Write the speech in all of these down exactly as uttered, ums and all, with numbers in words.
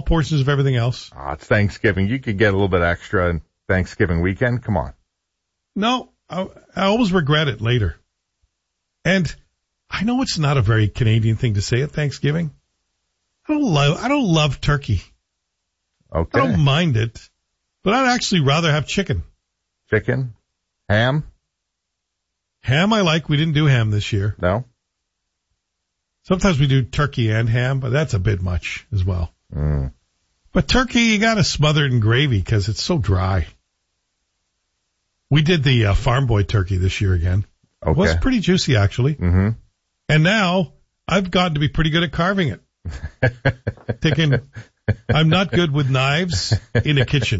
portions of everything else. Oh, it's Thanksgiving. You could get a little bit extra in Thanksgiving weekend. Come on. No, I, I always regret it later. And I know it's not a very Canadian thing to say at Thanksgiving. I don't love, I don't love turkey. Okay. I don't mind it, but I'd actually rather have chicken. Chicken? Ham? Ham I like. We didn't do ham this year. No? Sometimes we do turkey and ham, but that's a bit much as well. Mm. But turkey, you got to smother it in gravy because it's so dry. We did the uh, Farm Boy turkey this year again. Okay. It was pretty juicy, actually. Mm-hmm. And now I've gotten to be pretty good at carving it. Taking, I'm not good with knives in a kitchen.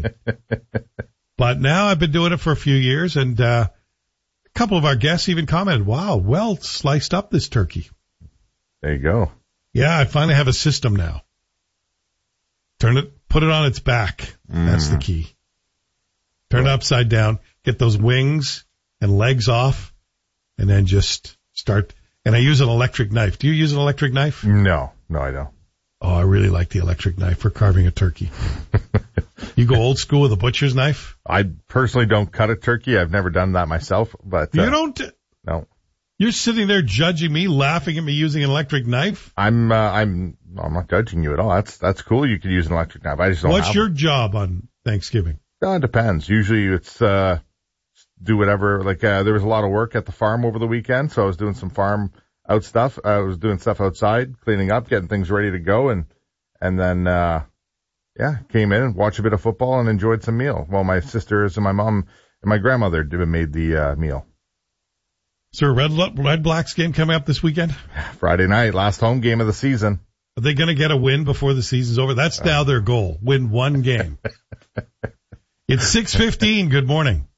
But now I've been doing it for a few years, and uh, a couple of our guests even commented, wow, well sliced up this turkey. There you go. Yeah, I finally have a system now. Turn it, put it on its back. Mm. That's the key. Turn it upside down, get those wings and legs off, and then just start. And I use an electric knife. Do you use an electric knife? No, no, I don't. Oh, I really like the electric knife for carving a turkey. You go old school with a butcher's knife? I personally don't cut a turkey. I've never done that myself, but uh, you don't? No. You're sitting there judging me, laughing at me using an electric knife? I'm, uh, I'm, I'm not judging you at all. That's, that's cool. You could use an electric knife. I just don't What's have your one. job on Thanksgiving? Uh, it depends. Usually it's, uh, do whatever. Like, uh, there was a lot of work at the farm over the weekend, so I was doing some farm out stuff. I was doing stuff outside, cleaning up, getting things ready to go, and, and then, uh, yeah, came in and watched a bit of football and enjoyed some meal. Well, my sisters and my mom and my grandmother did, made the, uh, meal. Is there a Red, Red Blacks game coming up this weekend? Friday night, last home game of the season. Are they going to get a win before the season's over? That's now their goal. Win one game. It's six fifteen. Good morning.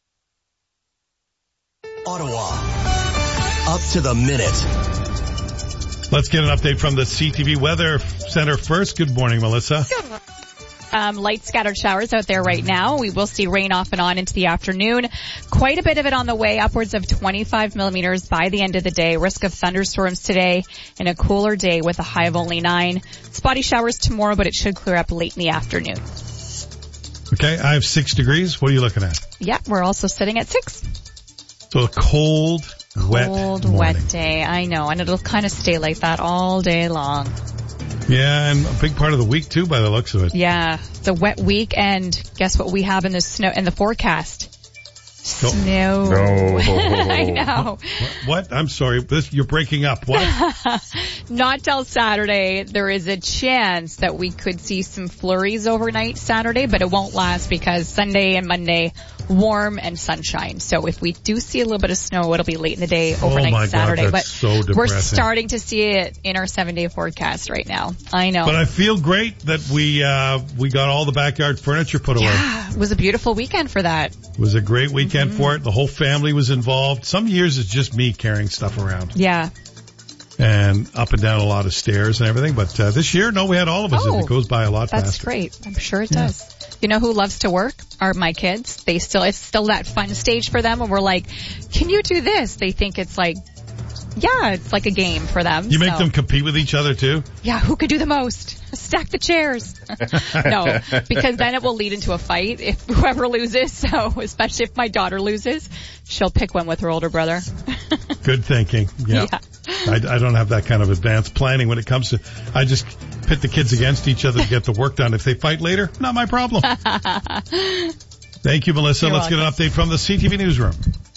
Ottawa. Up to the minute. Let's get an update from the C T V Weather Center first. Good morning, Melissa. Um, light scattered showers out there right now. We will see rain off and on into the afternoon. Quite a bit of it on the way, upwards of twenty-five millimeters by the end of the day. Risk of thunderstorms today and a cooler day with a high of only nine. Spotty showers tomorrow, but it should clear up late in the afternoon. Okay, I have six degrees. What are you looking at? Yeah, we're also sitting at six. So a cold, wet Cold, morning. wet day. I know, and it'll kind of stay like that all day long. Yeah, and a big part of the week too, by the looks of it. Yeah, it's a wet week, and guess what we have in the snow in the forecast? Go. Snow. No. I know. What? I'm sorry, this, you're breaking up. What? Not till Saturday. There is a chance that we could see some flurries overnight Saturday, but it won't last because Sunday and Monday, warm and sunshine. So if we do see a little bit of snow, it'll be late in the day, overnight oh my Saturday. God, but that's so depressing. We're starting to see it in our seven-day forecast right now. I know. But I feel great that we uh we got all the backyard furniture put away. Yeah, it was a beautiful weekend for that. It was a great weekend mm-hmm. for it. The whole family was involved. Some years it's just me carrying stuff around. Yeah. And up and down a lot of stairs and everything. But uh, this year, no, we had all of us. Oh, it goes by a lot that's faster. That's great. I'm sure it yeah. does. You know who loves to work? Are my kids. They still, it's still that fun stage for them. And we're like, can you do this? They think it's like, yeah, it's like a game for them. You make so. them compete with each other too? Yeah, who could do the most? Stack the chairs. No, because then it will lead into a fight if whoever loses. So especially if my daughter loses, she'll pick one with her older brother. Good thinking. Yeah. yeah. I, I don't have that kind of advanced planning when it comes to, I just pit the kids against each other to get the work done. If they fight later, not my problem. Thank you, Melissa. You're Let's welcome. get an update from the C T V Newsroom.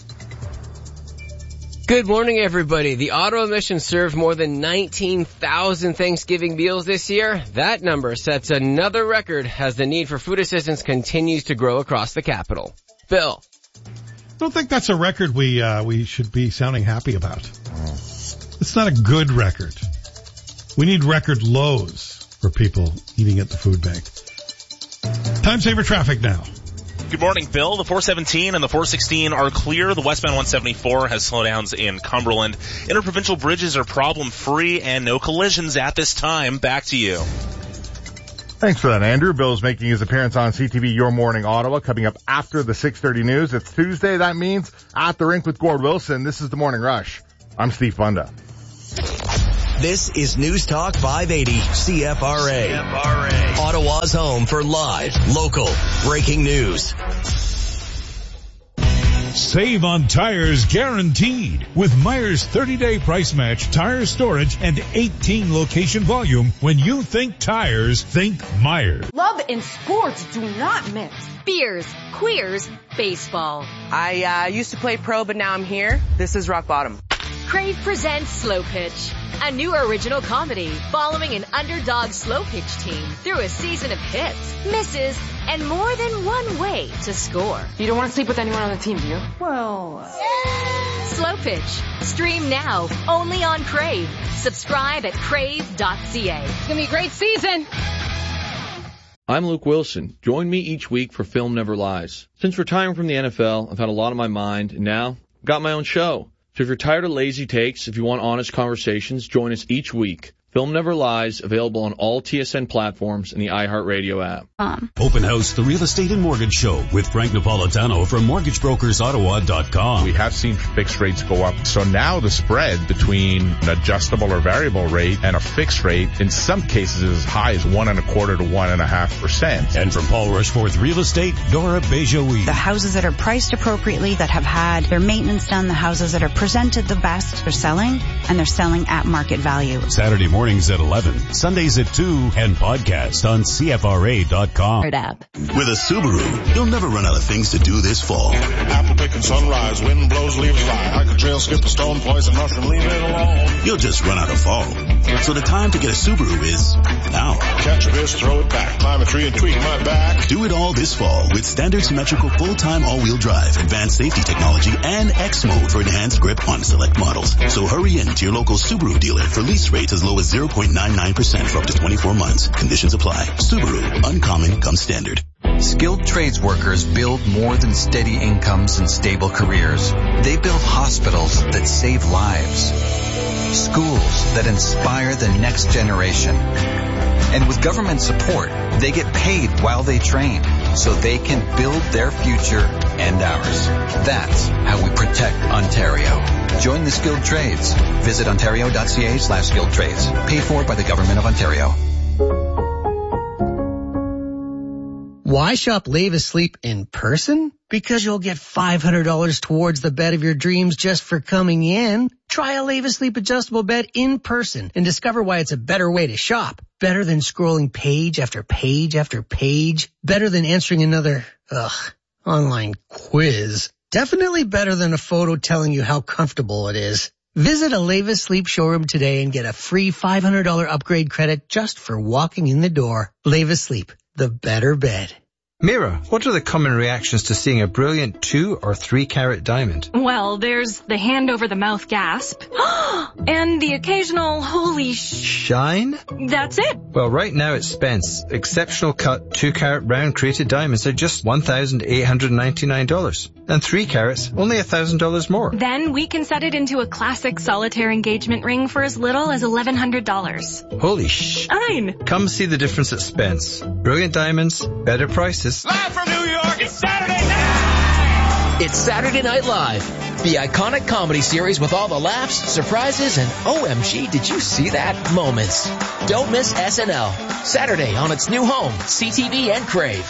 Good morning, everybody. The Ottawa Mission served more than nineteen thousand Thanksgiving meals this year. That number sets another record as the need for food assistance continues to grow across the capital. Bill. I don't think that's a record we uh, we should be sounding happy about. It's not a good record. We need record lows for people eating at the food bank. Time saver traffic now. Good morning, Bill. The four seventeen and the four sixteen are clear. The westbound one seventy-four has slowdowns in Cumberland. Interprovincial bridges are problem-free and no collisions at this time. Back to you. Thanks for that, Andrew. Bill's making his appearance on C T V Your Morning Ottawa, coming up after the six thirty news. It's Tuesday. That means At the Rink with Gord Wilson. This is the Morning Rush. I'm Steve Funda. This is News Talk five eighty C F R A. C F R A. Ottawa's home for live, local, breaking news. Save on tires guaranteed with Meyer's thirty-day price match, tire storage, and eighteen location volume. When you think tires, think Meyers. Love and sports do not mix. Beers, queers, baseball. I uh, used to play pro, but now I'm here. This is rock bottom. Crave presents Slow Pitch, a new original comedy following an underdog slow pitch team through a season of hits, misses, and more than one way to score. You don't want to sleep with anyone on the team, do you? Well... Uh... Slow Pitch. Stream now, only on Crave. Subscribe at crave dot c a. It's going to be a great season. I'm Luke Wilson. Join me each week for Film Never Lies. Since retiring from the N F L, I've had a lot on my mind, and now I've got my own show. So if you're tired of lazy takes, if you want honest conversations, join us each week. Film Never Lies, available on all T S N platforms and the iHeartRadio app. Um. Open House, the Real Estate and Mortgage Show with Frank Napolitano from mortgage brokers ottawa dot com. We have seen fixed rates go up. So now the spread between an adjustable or variable rate and a fixed rate in some cases is as high as one and a quarter to one and a half percent. And from Paul Rushforth Real Estate, Dora Bejoui. The houses that are priced appropriately, that have had their maintenance done, the houses that are presented the best, they're selling, and they're selling at market value. Saturday morning. Mornings at eleven, Sundays at two, and podcast on C F R A dot com. With a Subaru, you'll never run out of things to do this fall. Apple picking sunrise, wind blows, leaves fly. Hike a trail, skip a stone, poison mushroom, leave it alone. You'll just run out of fall. So the time to get a Subaru is now. Catch a fish, throw it back, climb a tree and tweak my back. Do it all this fall with standard symmetrical full-time all-wheel drive, advanced safety technology, and X mode for enhanced grip on select models. So hurry in to your local Subaru dealer for lease rates as low as zero point nine nine percent for up to twenty-four months. Conditions apply. Subaru, uncommon comes standard. Skilled trades workers build more than steady incomes and stable careers. They build hospitals that save lives, schools that inspire the next generation. And with government support, they get paid while they train so they can build their future and ours. That's how we protect Ontario. Join the skilled trades. Visit ontario dot c a slash skilled trades. Paid for by the Government of Ontario. Why shop Lave Asleep in person? Because you'll get five hundred dollars towards the bed of your dreams just for coming in. Try a Lave Asleep adjustable bed in person and discover why it's a better way to shop. Better than scrolling page after page after page. Better than answering another, ugh, online quiz. Definitely better than a photo telling you how comfortable it is. Visit a Lave Asleep showroom today and get a free five hundred dollars upgrade credit just for walking in the door. Lave Asleep, the better bed. Mira, what are the common reactions to seeing a brilliant two or three carat diamond? Well, there's the hand over the mouth gasp and the occasional holy sh... Shine? That's it. Well, right now at Spence, exceptional cut two carat round crated diamonds are just one thousand eight hundred ninety-nine dollars. And three carats, only one thousand dollars more. Then we can set it into a classic solitaire engagement ring for as little as eleven hundred dollars. Holy sh... Fine. Come see the difference at Spence. Brilliant diamonds, better prices. Live from New York, it's Saturday night! It's Saturday Night Live, the iconic comedy series with all the laughs, surprises, and O M G, did you see that moments. Don't miss S N L, Saturday on its new home, C T V and Crave.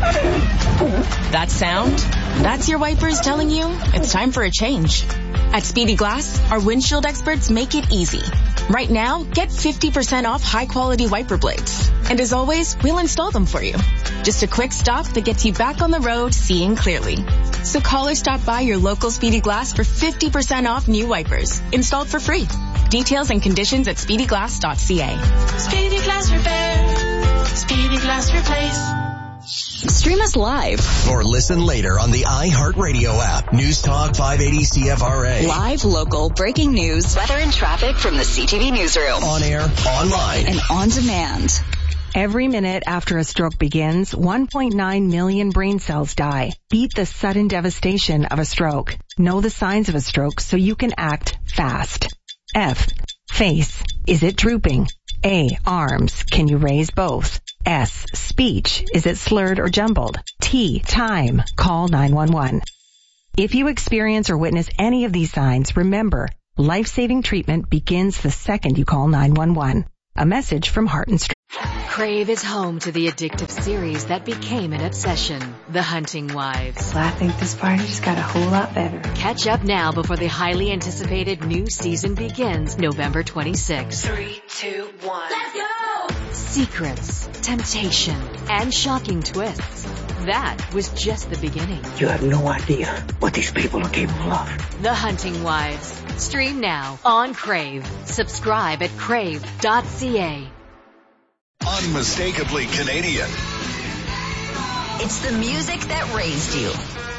That sound? That's your wipers telling you it's time for a change. At Speedy Glass, our windshield experts make it easy. Right now, get fifty percent off high-quality wiper blades. And as always, we'll install them for you. Just a quick stop that gets you back on the road seeing clearly. So call or stop by your local Speedy Glass for fifty percent off new wipers, installed for free. Details and conditions at speedy glass dot c a. Speedy Glass Repair. Speedy Glass Replace. Stream us live or listen later on the iHeartRadio app. News Talk five eighty C F R A. Live, local, breaking news, weather and traffic from the C T V newsroom. On air, online, and on demand. Every minute after a stroke begins, one point nine million brain cells die. Beat the sudden devastation of a stroke. Know the signs of a stroke so you can act fast. F. Face. Is it drooping? A. Arms. Can you raise both? S. Speech. Is it slurred or jumbled? T. Time. Call nine one one. If you experience or witness any of these signs, remember, Life-saving treatment begins the second you call nine one one. A message from Heart and Street. Crave is home to the addictive series that became an obsession, The Hunting Wives. Well, I think this party just got a whole lot better. Catch up now before the highly anticipated new season begins November twenty-sixth. Three, two, one. Let's go! Secrets, temptation, and shocking twists. That was just the beginning. You have no idea what these people are capable of. The Hunting Wives. Stream now on Crave. Subscribe at crave dot c a. Unmistakably Canadian. It's the music that raised you.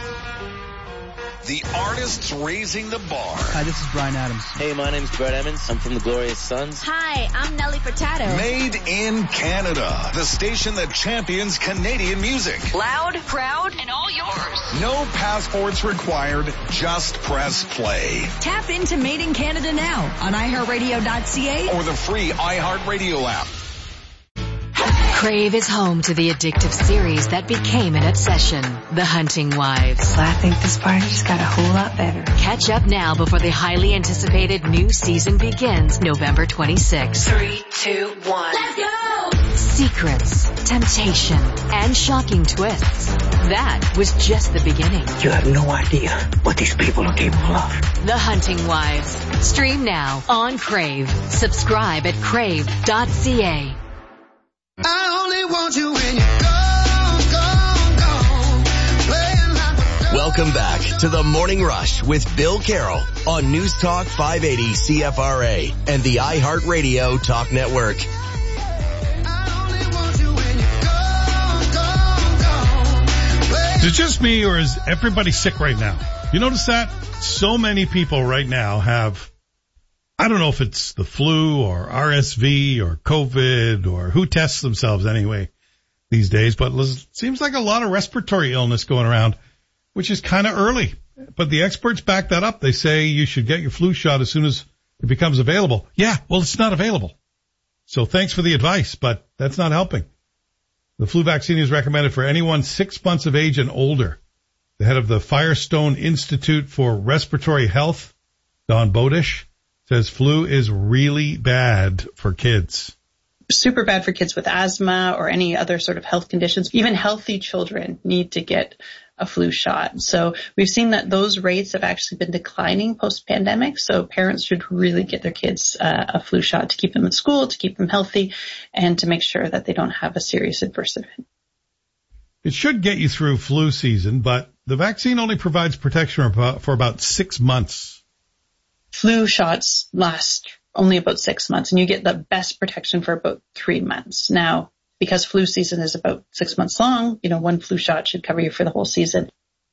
The artists raising the bar. Hi, this is Bryan Adams. Hey, my name's Brett Emmons. I'm from the Glorious Sons. Hi, I'm Nelly Furtado. Made in Canada. The station that champions Canadian music. Loud, proud, and all yours. No passports required. Just press play. Tap into Made in Canada now on i heart radio dot c a or the free iHeartRadio app. Crave is home to the addictive series that became an obsession, The Hunting Wives. Well, I think this party just got a whole lot better. Catch up now before the highly anticipated new season begins November twenty-sixth. Three, two, one. Let's go! Secrets, temptation, and shocking twists. That was just the beginning. You have no idea what these people are capable of. The Hunting Wives. Stream now on Crave. Subscribe at crave dot c a. I only want you when you go, go, go. Playing like Welcome back to the Morning Rush with Bill Carroll on News Talk five eighty C F R A and the iHeartRadio Talk Network. Is it just me or is everybody sick right now? You notice that? So many people right now have, I don't know if it's the flu or R S V or COVID or who tests themselves anyway these days, but it seems like a lot of respiratory illness going around, which is kind of early. But the experts back that up. They say you should get your flu shot as soon as it becomes available. Yeah, well, it's not available. So thanks for the advice, but that's not helping. The flu vaccine is recommended for anyone six months of age and older. The head of the Firestone Institute for Respiratory Health, Don Bodish, says flu is really bad for kids. Super bad for kids with asthma or any other sort of health conditions. Even healthy children need to get a flu shot. So we've seen that those rates have actually been declining post-pandemic. So parents should really get their kids uh, a flu shot to keep them in school, to keep them healthy, and to make sure that they don't have a serious adverse event. It should get you through flu season, but the vaccine only provides protection for about six months. Flu shots last only about six months, and you get the best protection for about three months. Now, because flu season is about six months long, you know, one flu shot should cover you for the whole season.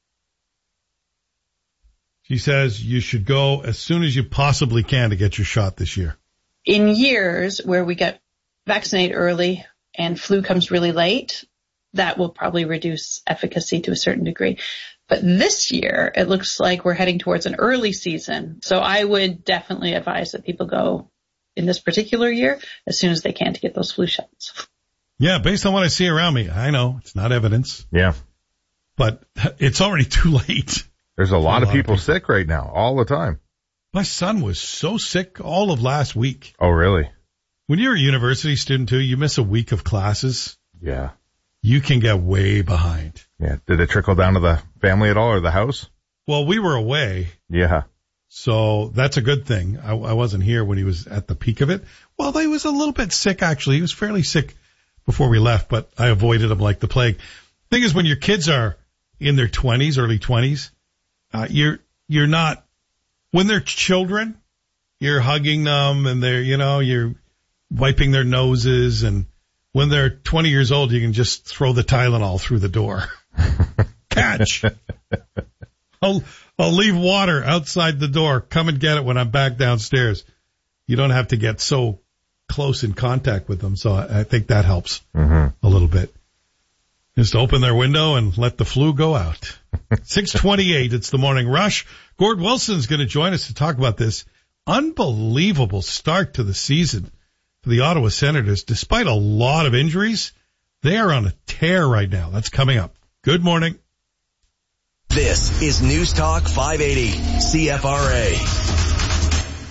She says you should go as soon as you possibly can to get your shot this year. In years where we get vaccinated early and flu comes really late, that will probably reduce efficacy to a certain degree. But this year, it looks like we're heading towards an early season. So I would definitely advise that people go in this particular year as soon as they can to get those flu shots. Yeah, based on what I see around me, I know it's not evidence. Yeah. But it's already too late. There's a lot, a lot of, people of people sick right now, all the time. My son was so sick all of last week. Oh, really? When you're a university student, too, you miss a week of classes. Yeah. You can get way behind. Yeah. Did it trickle down to the family at all or the house? Well, we were away. Yeah. So that's a good thing. I, I wasn't here when he was at the peak of it. Well, he was a little bit sick, actually. He was fairly sick before we left, but I avoided him like the plague. Thing is, when your kids are in their twenties, early twenties, uh, you're, you're not, when they're children, you're hugging them and they're, you know, you're wiping their noses. And when they're twenty years old, you can just throw the Tylenol through the door. Catch. I'll, I'll leave water outside the door. Come and get it when I'm back downstairs. You don't have to get so close in contact with them. So I, I think that helps mm-hmm. a little bit. Just open their window and let the flu go out. six twenty-eight, it's the Morning Rush. Gord Wilson's going to join us to talk about this unbelievable start to the season for the Ottawa Senators. Despite a lot of injuries, they are on a tear right now. That's coming up. Good morning. This is News Talk five eighty C F R A.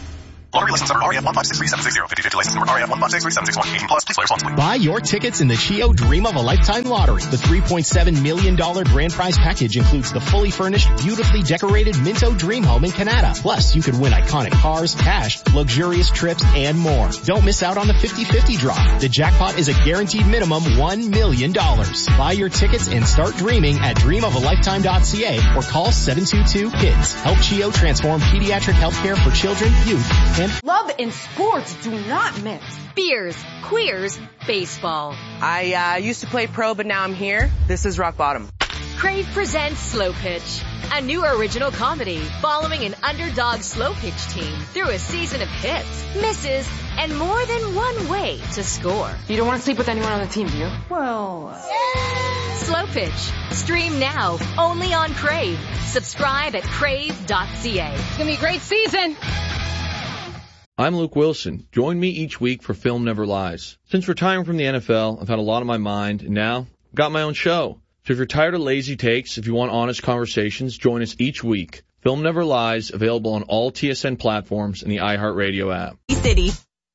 Lottery license number R A F one five six three seven six zero. fifty fifty license number R A F one five six three seven six one. eighteen plus. Please play responsibly. Buy your tickets in the Chio Dream of a Lifetime Lottery. The three point seven million dollars grand prize package includes the fully furnished, beautifully decorated Minto Dream Home in Canada. Plus, you could win iconic cars, cash, luxurious trips, and more. Don't miss out on the fifty fifty draw. The jackpot is a guaranteed minimum one million dollars. Buy your tickets and start dreaming at dream of a lifetime dot c a or call seven two two KIDS. Help Chio transform pediatric healthcare for children, youth, and love and sports do not mix. Beers, queers, baseball. I uh, used to play pro, but now I'm here. This is rock bottom. Crave presents Slow Pitch, a new original comedy following an underdog slow pitch team through a season of hits, misses, and more than one way to score. You don't want to sleep with anyone on the team, do you? Well, uh... Slow Pitch. Stream now, only on Crave. Subscribe at crave dot c a. It's gonna be a great season. I'm Luke Wilson. Join me each week for Film Never Lies. Since retiring from the N F L, I've had a lot on my mind, and now I've got my own show. So if you're tired of lazy takes, if you want honest conversations, join us each week. Film Never Lies, available on all T S N platforms and the iHeartRadio app. City.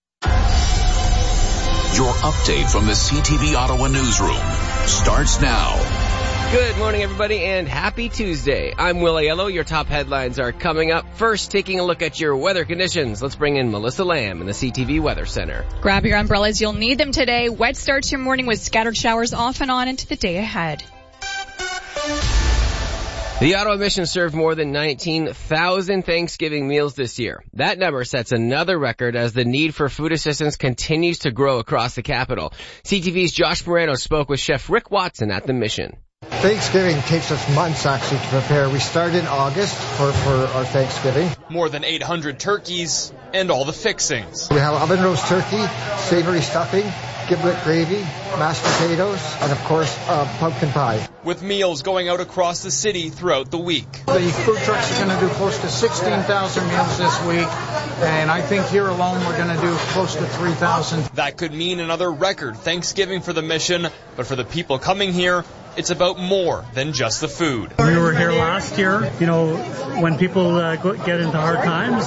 Your update from the C T V Ottawa newsroom starts now. Good morning, everybody, and happy Tuesday. I'm Will Aiello. Your top headlines are coming up. First, taking a look at your weather conditions. Let's bring in Melissa Lamb in the C T V Weather Center. Grab your umbrellas. You'll need them today. Wet start to your morning with scattered showers off and on into the day ahead. The Ottawa Mission served more than nineteen thousand Thanksgiving meals this year. That number sets another record as the need for food assistance continues to grow across the capital. C T V's Josh Morano spoke with Chef Rick Watson at the Mission. Thanksgiving takes us months actually to prepare. We start in August for, for our Thanksgiving. More than eight hundred turkeys and all the fixings. We have oven roast turkey, savory stuffing, giblet gravy, mashed potatoes, and of course, uh, pumpkin pie. With meals going out across the city throughout the week. The food trucks are going to do close to sixteen thousand meals this week, and I think here alone we're going to do close to three thousand. That could mean another record Thanksgiving for the Mission, but for the people coming here, it's about more than just the food. We were here last year. You know, when people uh, get into hard times,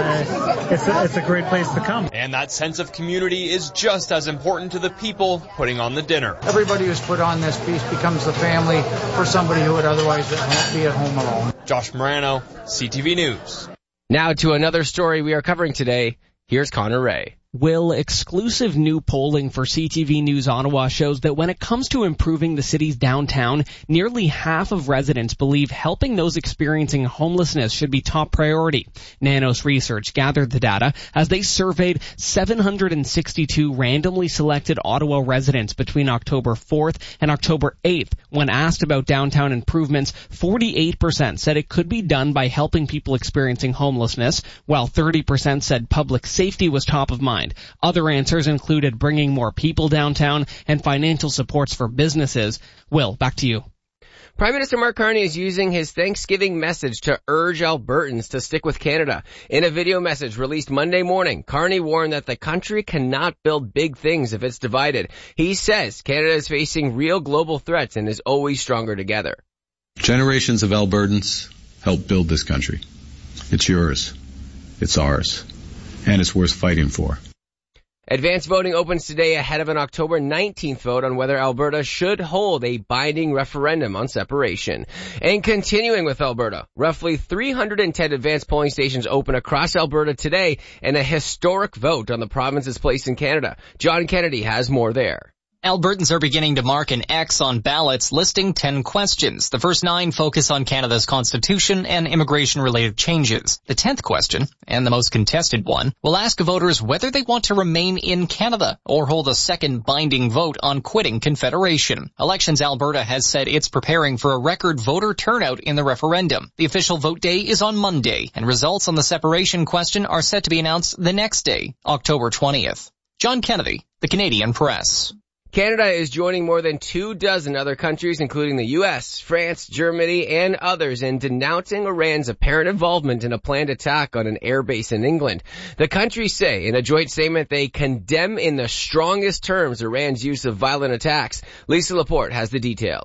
uh, it's, a, it's a great place to come. And that sense of community is just as important to the people putting on the dinner. Everybody who's put on this feast becomes the family for somebody who would otherwise be at home alone. Josh Morano, C T V News. Now to another story we are covering today. Here's Connor Ray. Will, exclusive new polling for C T V News Ottawa shows that when it comes to improving the city's downtown, nearly half of residents believe helping those experiencing homelessness should be top priority. Nanos Research gathered the data as they surveyed seven hundred sixty-two randomly selected Ottawa residents between October fourth and October eighth. When asked about downtown improvements, forty-eight percent said it could be done by helping people experiencing homelessness, while thirty percent said public safety was top of mind. Other answers included bringing more people downtown and financial supports for businesses. Will, back to you. Prime Minister Mark Carney is using his Thanksgiving message to urge Albertans to stick with Canada. In a video message released Monday morning, Carney warned that the country cannot build big things if it's divided. He says Canada is facing real global threats and is always stronger together. Generations of Albertans helped build this country. It's yours. It's ours. And it's worth fighting for. Advanced voting opens today ahead of an October nineteenth vote on whether Alberta should hold a binding referendum on separation. And continuing with Alberta, roughly three hundred ten advanced polling stations open across Alberta today and a historic vote on the province's place in Canada. John Kennedy has more there. Albertans are beginning to mark an X on ballots listing ten questions. The first nine focus on Canada's constitution and immigration-related changes. The tenth question, and the most contested one, will ask voters whether they want to remain in Canada or hold a second binding vote on quitting Confederation. Elections Alberta has said it's preparing for a record voter turnout in the referendum. The official vote day is on Monday, and results on the separation question are set to be announced the next day, October twentieth. John Kennedy, The Canadian Press. Canada is joining more than two dozen other countries, including the U S, France, Germany, and others, in denouncing Iran's apparent involvement in a planned attack on an airbase in England. The countries say in a joint statement they condemn in the strongest terms Iran's use of violent attacks. Lisa Laporte has the details.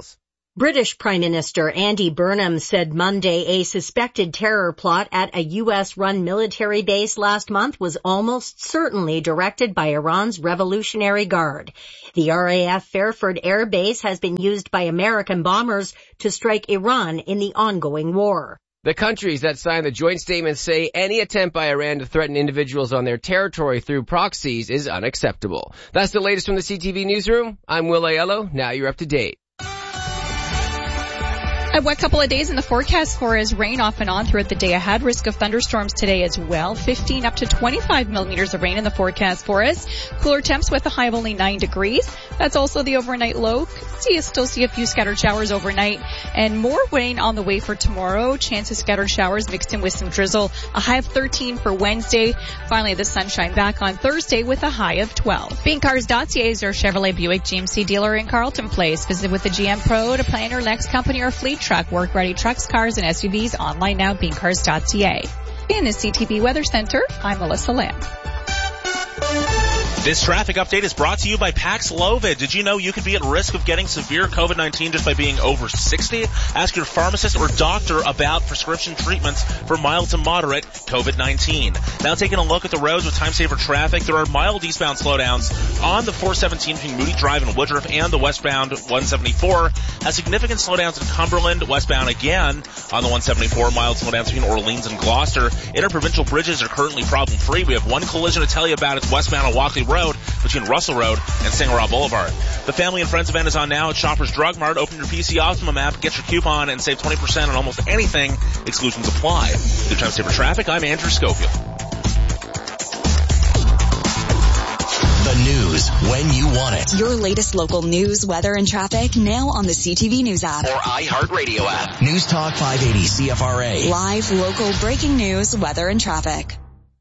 British Prime Minister Andy Burnham said Monday a suspected terror plot at a U S-run military base last month was almost certainly directed by Iran's Revolutionary Guard. The R A F Fairford Air Base has been used by American bombers to strike Iran in the ongoing war. The countries that signed the joint statement say any attempt by Iran to threaten individuals on their territory through proxies is unacceptable. That's the latest from the C T V Newsroom. I'm Will Aiello. Now you're up to date. A wet couple of days in the forecast for is rain off and on throughout the day ahead. Risk of thunderstorms today as well. fifteen up to twenty-five millimeters of rain in the forecast for us. Cooler temps with a high of only nine degrees. That's also the overnight low. See, you still see a few scattered showers overnight and more rain on the way for tomorrow. Chance of scattered showers mixed in with some drizzle. A high of thirteen for Wednesday. Finally, the sunshine back on Thursday with a high of twelve. Bean Cars dot C A is your Chevrolet Buick G M C dealer in Carleton Place. Visit with the G M Pro to plan your next company or fleet truck. Work-ready trucks, cars, and S U Vs online now, bean cars dot C A. In the C T V Weather Center, I'm Melissa Lamb. This traffic update is brought to you by Paxlovid. Did you know you could be at risk of getting severe COVID nineteen just by being over sixty? Ask your pharmacist or doctor about prescription treatments for mild to moderate COVID nineteen. Now taking a look at the roads with time-saver traffic, there are mild eastbound slowdowns on the four seventeen between Moody Drive and Woodruff and the westbound one seventy-four. Has significant slowdowns in Cumberland, westbound again on the one seventy-four. Mild slowdowns between Orleans and Gloucester. Interprovincial bridges are currently problem-free. We have one collision to tell you about. It's westbound on Walkley Road between Russell Road and Sangaraw Boulevard. The Family and Friends event is on now at Shoppers Drug Mart. Open your P C Optimum app, get your coupon, and save twenty percent on almost anything. Exclusions apply. Through Time Saver Traffic, I'm Andrew Schofield. The news when you want it. Your latest local news, weather, and traffic now on the C T V News app. Or iHeartRadio app. News Talk five eighty C F R A. Live, local, breaking news, weather, and traffic.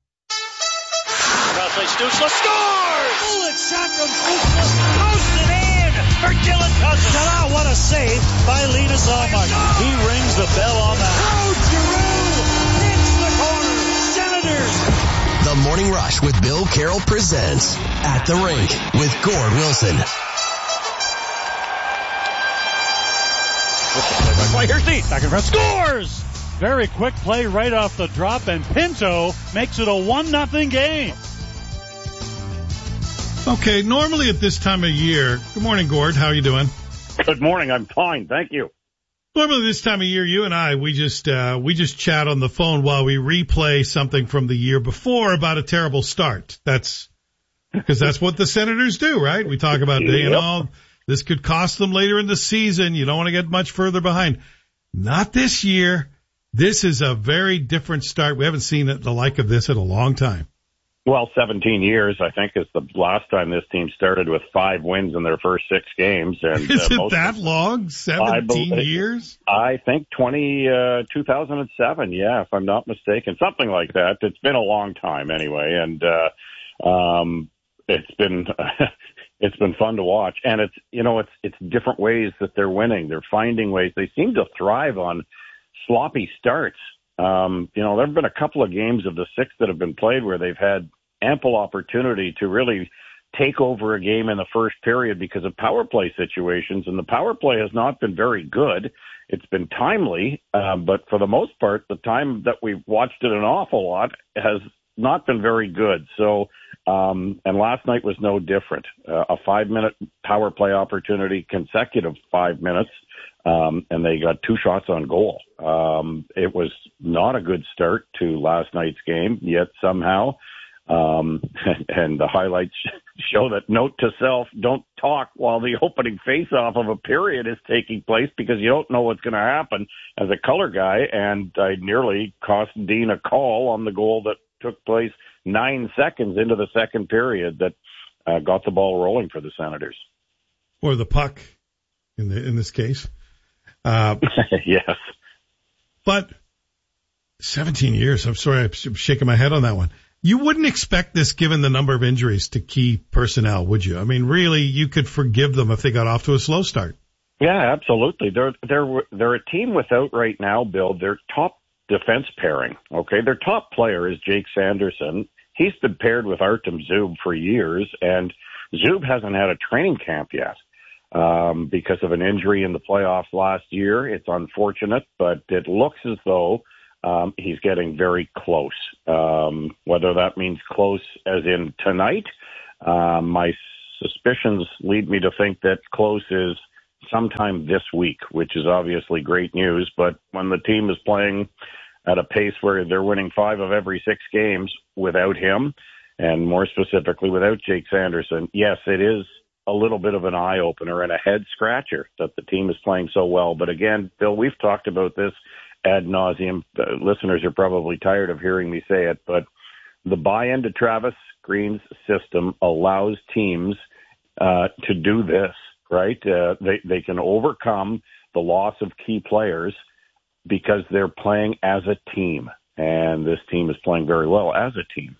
Stützle scores! Bullet shot from Stützle, posted in for Dylan Cousins. Ta-da, what a save by Linus Ullmark. He rings the bell on that. Oh, Giroux hits the corner. Senators. The Morning Rush with Bill Carroll presents At the Rink with Gord Wilson. Play, here's Dean, back in front, scores! Very quick play right off the drop, and Pinto makes it a one nothing game. Okay, normally at this time of year, good morning, Gord. How are you doing? Good morning. I'm fine. Thank you. Normally this time of year, you and I, we just, uh, we just chat on the phone while we replay something from the year before about a terrible start. That's, because that's what the Senators do, right? We talk about, yep. you know, this could cost them later in the season. You don't want to get much further behind. Not this year. This is a very different start. We haven't seen the like of this in a long time. Well, seventeen years, I think, is the last time this team started with five wins in their first six games. And, is uh, it most that of, long? seventeen I years? I think twenty, uh, two thousand seven, yeah, if I'm not mistaken. Something like that. It's been a long time anyway. And, uh, um, it's been, it's been fun to watch. And it's, you know, it's, it's different ways that they're winning. They're finding ways. They seem to thrive on sloppy starts. Um, you know, there have been a couple of games of the six that have been played where they've had ample opportunity to really take over a game in the first period because of power play situations, and the power play has not been very good. It's been timely, uh, but for the most part, the time that we've watched it an awful lot has not been very good. So, um, and last night was no different. Uh, a five-minute power play opportunity, consecutive five minutes, um, and they got two shots on goal. Um, it was not a good start to last night's game, yet somehow Um, and the highlights show that note to self, don't talk while the opening face-off of a period is taking place because you don't know what's going to happen as a color guy. And I nearly cost Dean a call on the goal that took place nine seconds into the second period that uh, got the ball rolling for the Senators. Or the puck in the, in this case. Uh, yes. But seventeen years. I'm sorry. I'm shaking my head on that one. You wouldn't expect this given the number of injuries to key personnel, would you? I mean, really, you could forgive them if they got off to a slow start. Yeah, absolutely. They're, they're, they're a team without right now, Bill, their top defense pairing. Okay. Their top player is Jake Sanderson. He's been paired with Artem Zub for years, and Zub hasn't had a training camp yet. um, because of an injury in the playoffs last year. It's unfortunate, but it looks as though um, he's getting very close. Um, whether that means close as in tonight, um, my suspicions lead me to think that close is sometime this week, which is obviously great news. But when the team is playing at a pace where they're winning five of every six games without him, and more specifically without Jake Sanderson, yes, it is a little bit of an eye-opener and a head-scratcher that the team is playing so well. But again, Bill, we've talked about this ad nauseum. Uh, listeners are probably tired of hearing me say it, but the buy-in to Travis Green's system allows teams uh, to do this, right? Uh, they, they can overcome the loss of key players because they're playing as a team, and this team is playing very well as a team.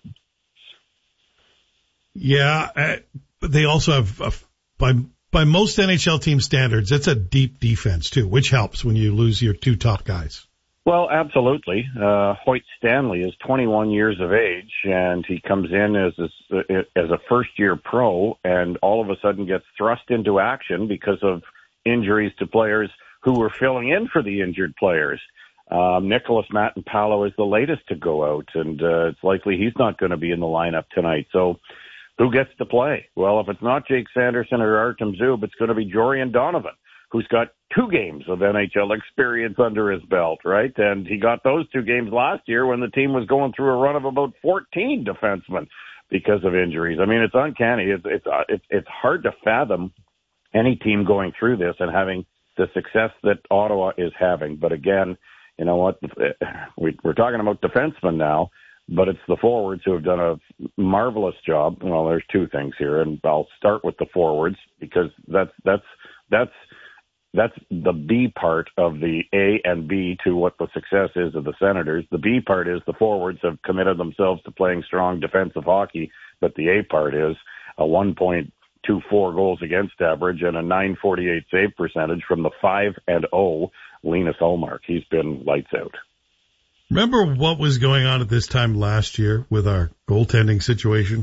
Yeah, uh, but they also have, uh, by by most N H L team standards, it's a deep defense too, which helps when you lose your two top guys. Well, absolutely. Uh, Hoyt Stanley is twenty-one years of age, and he comes in as a, as a first-year pro, and all of a sudden gets thrust into action because of injuries to players who were filling in for the injured players. Um, Nicholas Matenpalo is the latest to go out, and uh, it's likely he's not going to be in the lineup tonight. So who gets to play? Well, if it's not Jake Sanderson or Artem Zub, it's going to be Jorian Donovan, who's got two games of N H L experience under his belt, right? And he got those two games last year when the team was going through a run of about fourteen defensemen because of injuries. I mean, it's uncanny. It's it's it's, it's hard to fathom any team going through this and having the success that Ottawa is having. But again, you know what? We're talking about defensemen now, but it's the forwards who have done a marvelous job. Well, there's two things here, and I'll start with the forwards because that's that's that's that's the B part of the A and B to what the success is of the Senators. The B part is the forwards have committed themselves to playing strong defensive hockey, but the A part is a one point two four goals against average and a nine forty-eight save percentage from the five and oh Linus Ullmark. He's been lights out. Remember what was going on at this time last year with our goaltending situation?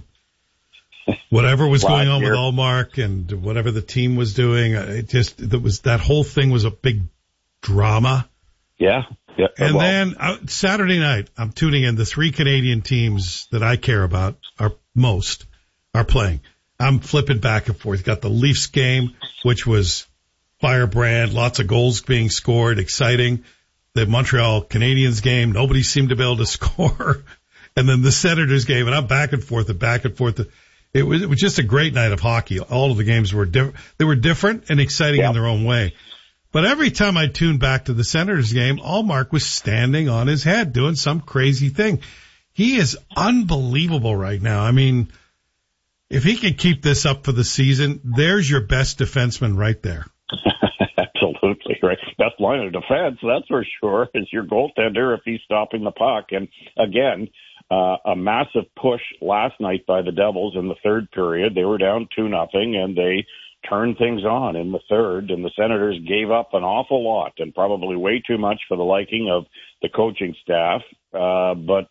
Whatever was going on with Ullmark and whatever the team was doing, it just, it was, that whole thing was a big drama. Yeah. Yeah. And well, then uh, Saturday night, I'm tuning in. The three Canadian teams that I care about are most are playing. I'm flipping back and forth. Got the Leafs game, which was firebrand, lots of goals being scored, exciting. The Montreal Canadiens game, nobody seemed to be able to score. And then the Senators game, and I'm back and forth and back and forth. It was, it was just a great night of hockey. All of the games were different. They were different and exciting yeah. in their own way. But every time I tuned back to the Senators game, Ullmark was standing on his head doing some crazy thing. He is unbelievable right now. I mean, if he can keep this up for the season, there's your best defenseman right there. Absolutely, right. Best line of defense, that's for sure, is your goaltender if he's stopping the puck. And again, uh, a massive push last night by the Devils in the third period. They were down two nothing, and they turned things on in the third, and the Senators gave up an awful lot and probably way too much for the liking of the coaching staff. Uh, but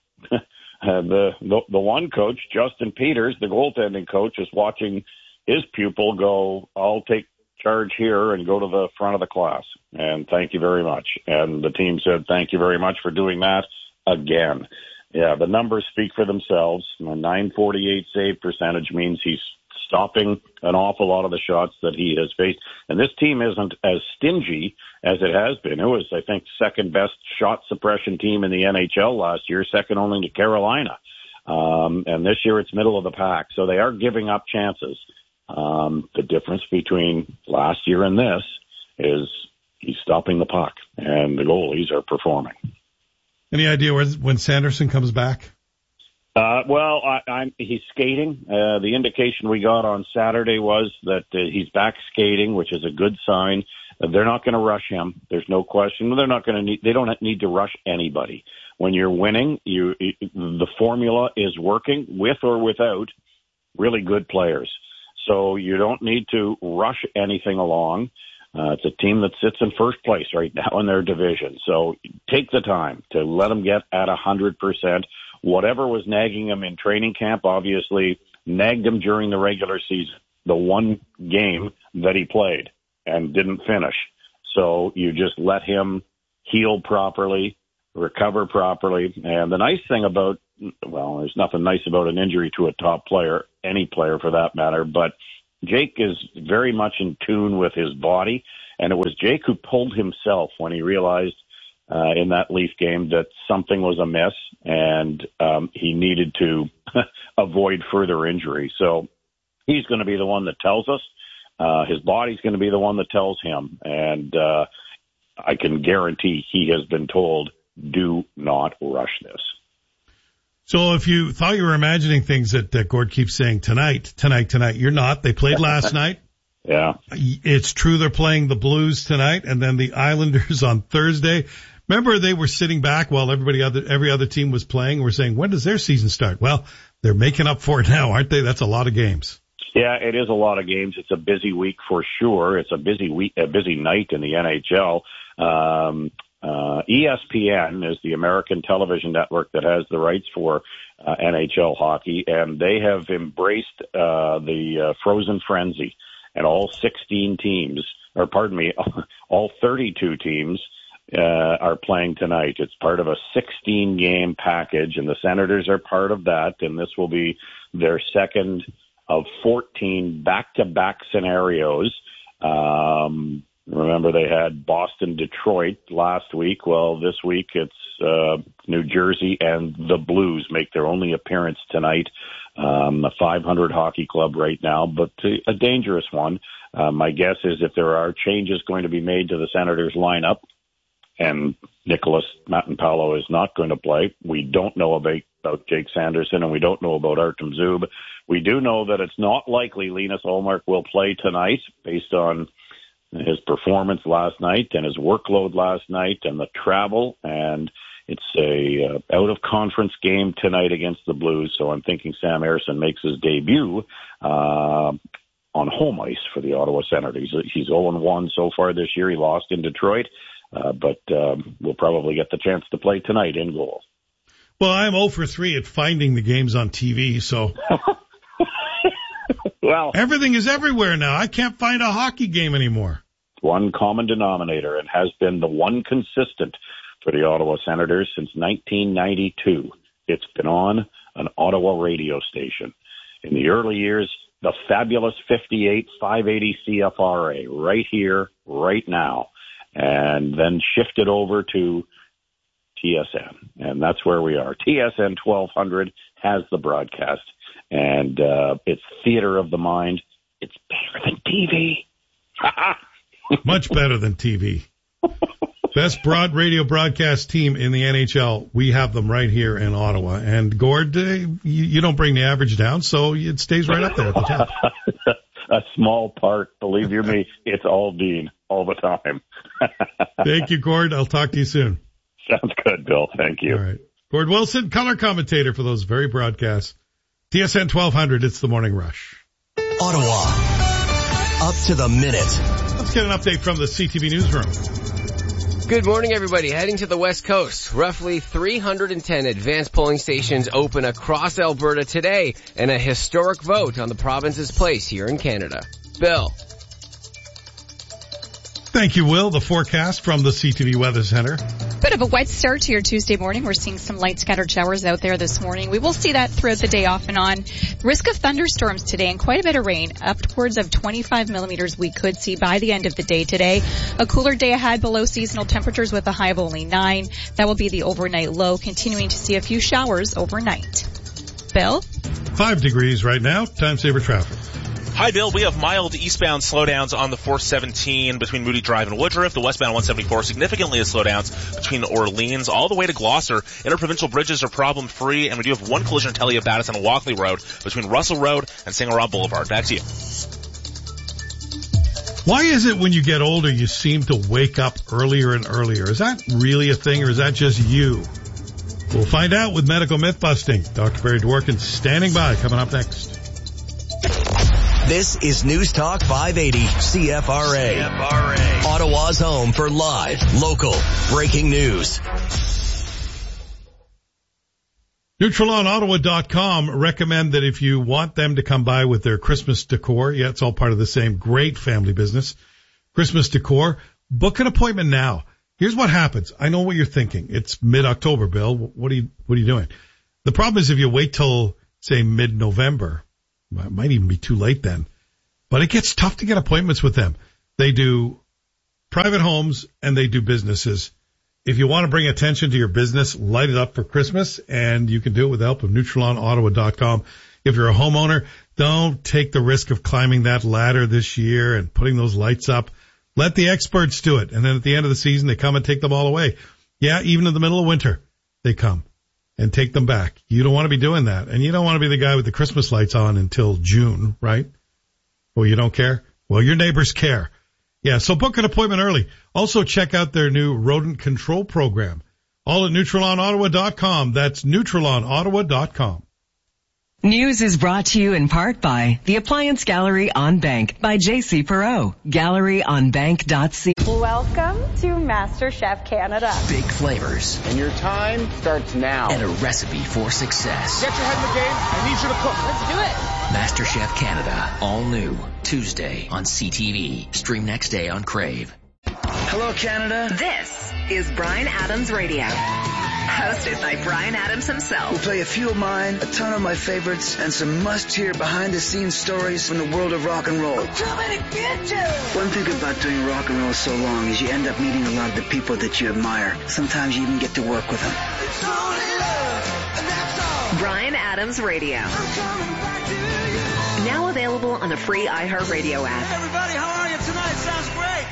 the, the the one coach, Justin Peters, the goaltending coach, is watching his pupil go, I'll take charge here and go to the front of the class. And thank you very much. And the team said, thank you very much for doing that again. Yeah, the numbers speak for themselves. A nine forty-eight save percentage means he's stopping an awful lot of the shots that he has faced. And this team isn't as stingy as it has been. It was, I think, second best shot suppression team in the N H L last year, second only to Carolina. Um, and this year it's middle of the pack. So they are giving up chances. Um, the difference between last year and this is he's stopping the puck, and the goalies are performing. Any idea when, when Sanderson comes back? Uh, well, I, I'm, he's skating. Uh, the indication we got on Saturday was that uh, he's back skating, which is a good sign. Uh, they're not going to rush him. There's no question. They're not going to need, they don't need to rush anybody. When you're winning, you, the formula is working with or without really good players. So you don't need to rush anything along. Uh, it's a team that sits in first place right now in their division. So take the time to let them get at one hundred percent. Whatever was nagging them in training camp obviously nagged them during the regular season. the one game that he played and didn't finish. So you just let him heal properly, recover properly. And the nice thing about, well, there's nothing nice about an injury to a top player, any player for that matter, but Jake is very much in tune with his body. And it was Jake who pulled himself when he realized uh, in that Leaf game that something was amiss and um, he needed to avoid further injury. So he's going to be the one that tells us. Uh, his body's going to be the one that tells him. And uh, I can guarantee he has been told, do not rush this. So if you thought you were imagining things that, that Gord keeps saying tonight, tonight, tonight, you're not. They played last night. Yeah. It's true they're playing the Blues tonight and then the Islanders on Thursday. Remember, they were sitting back while everybody other, every other team was playing. We're saying, when does their season start? Well, they're making up for it now, aren't they? That's a lot of games. Yeah, it is a lot of games. It's a busy week for sure. It's a busy week, a busy night in the N H L. Um, uh, E S P N is the American television network that has the rights for uh, N H L hockey, and they have embraced uh, the uh, Frozen Frenzy, and all sixteen teams, or pardon me, all thirty-two teams uh, are playing tonight. It's part of a sixteen-game package, and the Senators are part of that, and this will be their second of fourteen back-to-back scenarios. Um, remember, they had Boston, Detroit last week. Well, this week it's uh, New Jersey and the Blues make their only appearance tonight. Um, a five hundred hockey club right now, but a dangerous one. Uh, my guess is if there are changes going to be made to the Senators lineup, and Nicholas Matinpalo is not going to play, we don't know about, about Jake Sanderson, and we don't know about Artem Zub. We do know that it's not likely Linus Ullmark will play tonight based on his performance last night and his workload last night and the travel, and it's a uh, out-of-conference game tonight against the Blues, so I'm thinking Sam Ersson makes his debut uh, on home ice for the Ottawa Senators. He's, he's oh and one so far this year. He lost in Detroit, uh, but um, we'll probably get the chance to play tonight in goal. Well, I'm oh for three at finding the games on T V, so... Well, everything is everywhere now. I can't find a hockey game anymore. One common denominator, and has been the one consistent for the Ottawa Senators since nineteen ninety-two. It's been on an Ottawa radio station. In the early years, the fabulous fifty-eight five eighty C F R A, right here, right now, and then shifted over to T S N, and that's where we are. T S N twelve hundred has the broadcast, and uh, it's theater of the mind. It's better than T V. Much better than T V. Best broad radio broadcast team in the N H L. We have them right here in Ottawa. And Gord, uh, you, you don't bring the average down, so it stays right up there at the top. A small part, believe you me, it's all Dean all the time. Thank you, Gord. I'll talk to you soon. Sounds good, Bill. Thank you. All right. Gord Wilson, color commentator for those very broadcasts. T S N twelve hundred, it's the Morning Rush. Ottawa, up to the minute. Let's get an update from the C T V newsroom. Good morning, everybody. Heading to the West Coast. Roughly three hundred ten advanced polling stations open across Alberta today, and a historic vote on the province's place here in Canada. Bill. Thank you, Will. The forecast from the C T V Weather Center. Bit of a wet start to your Tuesday morning. We're seeing some light scattered showers out there this morning. We will see that throughout the day off and on. Risk of thunderstorms today and quite a bit of rain. Upwards of twenty-five millimeters we could see by the end of the day today. A cooler day ahead, below seasonal temperatures with a high of only nine. That will be the overnight low, continuing to see a few showers overnight. Bill? Five degrees right now. Time saver traffic. Hi, Bill. We have mild eastbound slowdowns on the four seventeen between Moody Drive and Woodruff. The westbound one seventy-four significantly as slowdowns between Orleans all the way to Gloucester. Interprovincial bridges are problem-free, and we do have one collision to tell you about. It's on Walkley Road between Russell Road and Saint-Laurent Boulevard. Back to you. Why is it when you get older you seem to wake up earlier and earlier? Is that really a thing, or is that just you? We'll find out with Medical Myth Busting. Doctor Barry Dworkin standing by, coming up next. This is News Talk five eighty C F R A. C F R A. Ottawa's home for live, local, breaking news. Neutral on Ottawa dot com recommend that if you want them to come by with their Christmas decor, yeah, it's all part of the same great family business, Christmas decor, book an appointment now. Here's what happens. I know what you're thinking. It's mid-October, Bill. What are you, what are you doing? The problem is if you wait till, say, mid-November, it might even be too late then, but it gets tough to get appointments with them. They do private homes and they do businesses. If you want to bring attention to your business, light it up for Christmas, and you can do it with the help of Neutral on Ottawa dot com. If you're a homeowner, don't take the risk of climbing that ladder this year and putting those lights up. Let the experts do it, and then at the end of the season, they come and take them all away. Yeah, even in the middle of winter, they come and take them back. You don't want to be doing that, and you don't want to be the guy with the Christmas lights on until June, right? Well, you don't care? Well, your neighbors care. Yeah, so book an appointment early. Also, check out their new rodent control program. All at Neutral on Ottawa dot com. That's Neutral on Ottawa dot com. News is brought to you in part by the Appliance Gallery on Bank by J C Perot. Gallery on bank dot c. Welcome to MasterChef Canada. Big flavors. And your time starts now. And a recipe for success. Get your head in the game. I need you to cook. Let's do it. MasterChef Canada. All new. Tuesday on C T V. Stream next day on Crave. Hello, Canada. This is Bryan Adams Radio. Hosted by Bryan Adams himself. We'll play a few of mine, a ton of my favorites, and some must-hear behind-the-scenes stories from the world of rock and roll. I'm coming to get you! One thing about doing rock and roll so long is you end up meeting a lot of the people that you admire. Sometimes you even get to work with them. It's only love, and that's all. Bryan Adams Radio. I'm coming back to you. Now available on the free iHeartRadio app. Hey everybody, how are you tonight? Sounds great.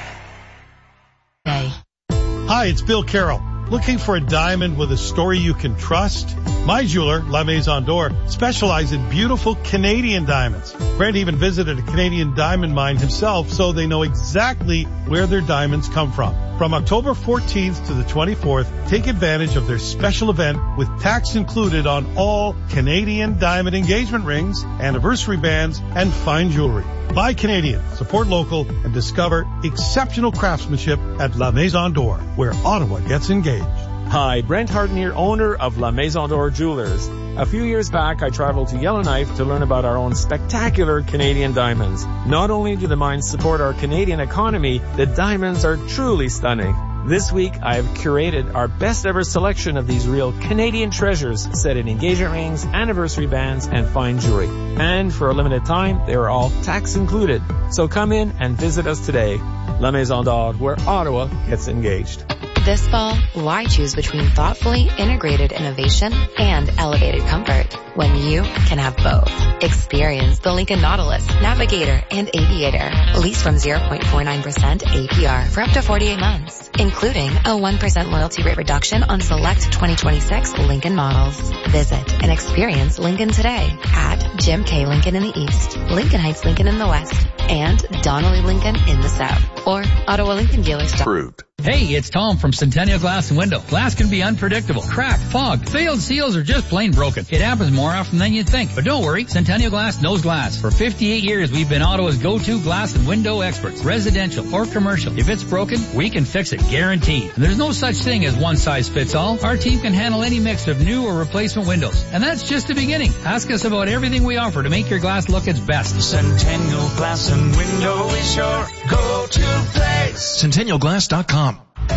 Hey. Hi, it's Bill Carroll. Looking for a diamond with a story you can trust? My jeweler, La Maison d'Or, specializes in beautiful Canadian diamonds. Brent even visited a Canadian diamond mine himself, so they know exactly where their diamonds come from. From October fourteenth to the twenty-fourth, take advantage of their special event with tax included on all Canadian diamond engagement rings, anniversary bands, and fine jewelry. Buy Canadian, support local, and discover exceptional craftsmanship at La Maison d'Or, where Ottawa gets engaged. Hi, Brent Harden here, owner of La Maison d'Or Jewelers. A few years back, I traveled to Yellowknife to learn about our own spectacular Canadian diamonds. Not only do the mines support our Canadian economy, the diamonds are truly stunning. This week, I have curated our best ever selection of these real Canadian treasures set in engagement rings, anniversary bands, and fine jewelry. And for a limited time, they are all tax included. So come in and visit us today. La Maison d'Or, where Ottawa gets engaged. This fall, why choose between thoughtfully integrated innovation and elevated comfort when you can have both? Experience the Lincoln Nautilus, Navigator, and Aviator. Lease from zero point four nine percent A P R for up to forty-eight months, including a one percent loyalty rate reduction on select twenty twenty-six Lincoln models. Visit and experience Lincoln today at Jim K. Lincoln in the East, Lincoln Heights Lincoln in the West, and Donnelly Lincoln in the South, or Ottawa Lincoln Dealers. Approved. Hey, it's Tom from Centennial Glass and Window. Glass can be unpredictable. Crack, fog, failed seals, or just plain broken. It happens more often than you'd think. But don't worry, Centennial Glass knows glass. For fifty-eight years, we've been Ottawa's go-to glass and window experts. Residential or commercial. If it's broken, we can fix it, guaranteed. And there's no such thing as one size fits all. Our team can handle any mix of new or replacement windows. And that's just the beginning. Ask us about everything we offer to make your glass look its best. Centennial Glass and Window is your go-to place. Centennial Glass dot com.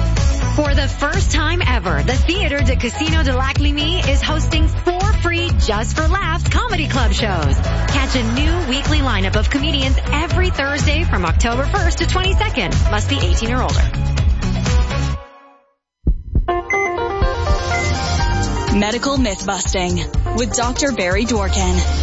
For the first time ever, the Theatre de Casino de Lac Limie is hosting four free Just for Laughs comedy club shows. Catch a new weekly lineup of comedians every Thursday from October first to twenty-second. Must be eighteen or older. Medical Myth-Busting with Doctor Barry Dworkin.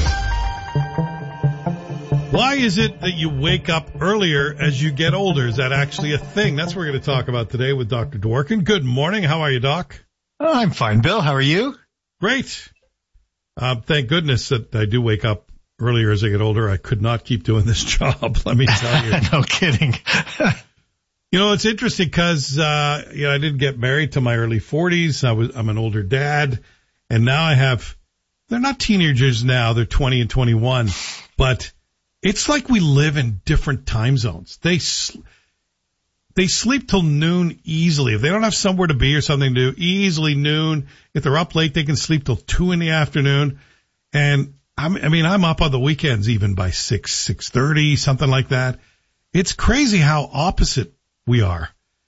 Why is it that you wake up earlier as you get older? Is that actually a thing? That's what we're going to talk about today with Doctor Dworkin. Good morning. How are you, Doc? Oh, I'm fine, Bill. How are you? Great. Uh, thank goodness that I do wake up earlier as I get older. I could not keep doing this job, let me tell you. No kidding. You know, it's interesting because, uh, you know, I didn't get married till my early forties. I was, I'm an older dad, and now I have, they're not teenagers now. They're twenty and twenty-one, but it's like we live in different time zones. They, they sleep till noon easily. If they don't have somewhere to be or something to do, easily noon. If they're up late, they can sleep till two in the afternoon. And I'm, I mean, I'm up on the weekends even by six, six thirty, something like that. It's crazy how opposite we are.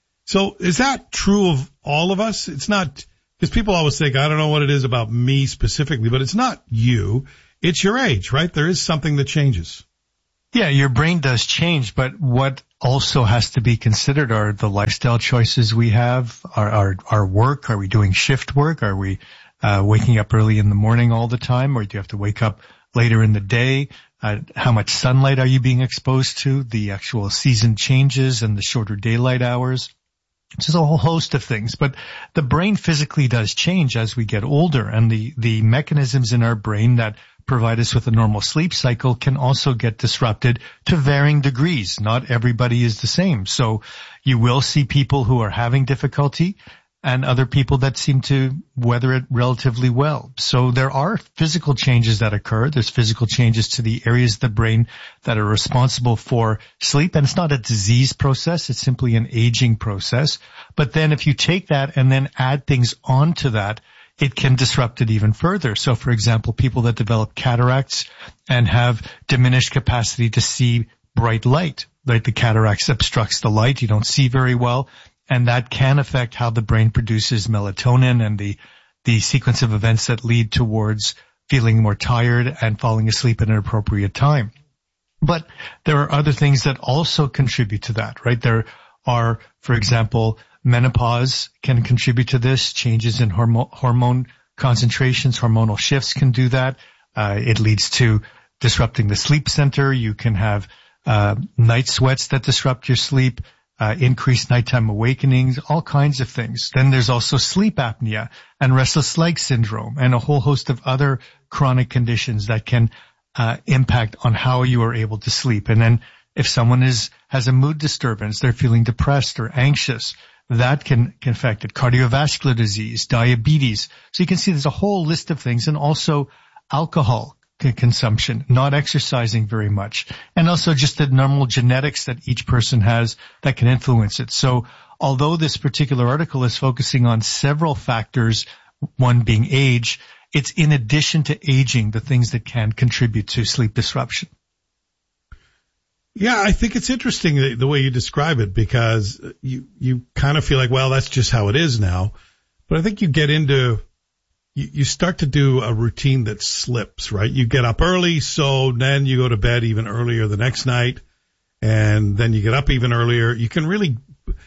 So is that true of all of us? It's not, because people always think, I don't know what it is about me specifically, but it's not you. It's your age, right? There is something that changes. Yeah, your brain does change, but what also has to be considered are the lifestyle choices we have, our, our, our work. Are we doing shift work? Are we uh, waking up early in the morning all the time, or do you have to wake up later in the day? Uh, how much sunlight are you being exposed to? The actual season changes and the shorter daylight hours. It's just a whole host of things, but the brain physically does change as we get older, and the, the mechanisms in our brain that provide us with a normal sleep cycle can also get disrupted to varying degrees. Not everybody is the same. So you will see people who are having difficulty and other people that seem to weather it relatively well. So there are physical changes that occur. There's physical changes to the areas of the brain that are responsible for sleep. And it's not a disease process. It's simply an aging process. But then if you take that and then add things onto that, it can disrupt it even further. So, for example, people that develop cataracts and have diminished capacity to see bright light, right? The cataracts obstructs the light. You don't see very well. And that can affect how the brain produces melatonin and the, the sequence of events that lead towards feeling more tired and falling asleep at an appropriate time. But there are other things that also contribute to that, right? There are, for example, menopause can contribute to this. Changes in hormone, hormone concentrations, hormonal shifts can do that. Uh, it leads to disrupting the sleep center. You can have uh, night sweats that disrupt your sleep, uh, increased nighttime awakenings, all kinds of things. Then there's also sleep apnea and restless leg syndrome and a whole host of other chronic conditions that can uh, impact on how you are able to sleep. And then if someone is has a mood disturbance, they're feeling depressed or anxious, that can, can affect it. Cardiovascular disease, diabetes. So you can see there's a whole list of things, and also alcohol consumption, not exercising very much, and also just the normal genetics that each person has that can influence it. So although this particular article is focusing on several factors, one being age, it's in addition to aging, the things that can contribute to sleep disruption. Yeah, I think it's interesting the, the way you describe it, because you, you kind of feel like, well, that's just how it is now. But I think you get into, you, you start to do a routine that slips, right? You get up early, so then you go to bed even earlier the next night, and then you get up even earlier. You can really